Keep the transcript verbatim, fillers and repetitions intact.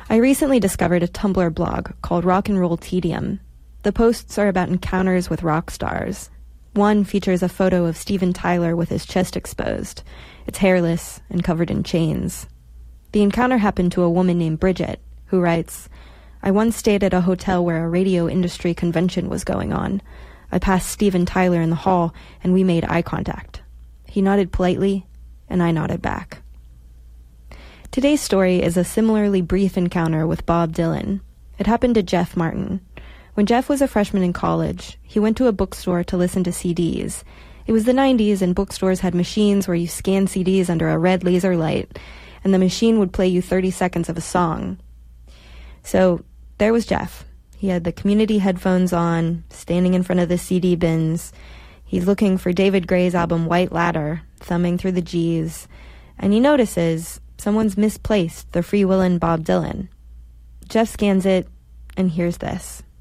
I recently discovered a Tumblr blog called Rock and Roll Tedium. The posts are about encounters with rock stars. One features a photo of Steven Tyler with his chest exposed. It's hairless and covered in chains. The encounter happened to a woman named Bridget, who writes, I once stayed at a hotel where a radio industry convention was going on. I passed Steven Tyler in the hall, and we made eye contact. He nodded politely, and I nodded back. Today's story is a similarly brief encounter with Bob Dylan. It happened to Jeff Martin. When Jeff was a freshman in college, he went to a bookstore to listen to C Ds. It was the nineties, and bookstores had machines where you scan C Ds under a red laser light, and the machine would play you thirty seconds of a song. So there was Jeff. He had the community headphones on, standing in front of the C D bins. He's looking for David Gray's album White Ladder, thumbing through the G's, and he notices someone's misplaced the Free Willin' Bob Dylan. Jeff scans it and hears this.